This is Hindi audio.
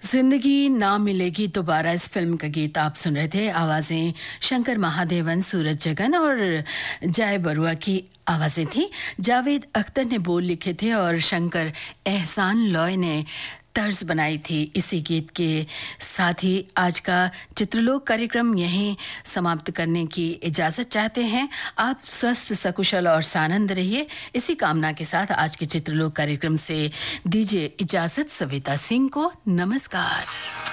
जिंदगी ना मिलेगी दोबारा इस फिल्म का गीत आप सुन रहे थे। आवाजें शंकर महादेवन, सूरज जगन और जय बरुआ की आवाजें थी। जावेद अख्तर ने बोल लिखे थे और शंकर एहसान लॉय ने तर्ज बनाई थी। इसी गीत के साथ ही आज का चित्रलोक कार्यक्रम यहीं समाप्त करने की इजाजत चाहते हैं। आप स्वस्थ, सकुशल और सानंद रहिए। इसी कामना के साथ आज के चित्रलोक कार्यक्रम से दीजिए इजाजत। सविता सिंह को नमस्कार।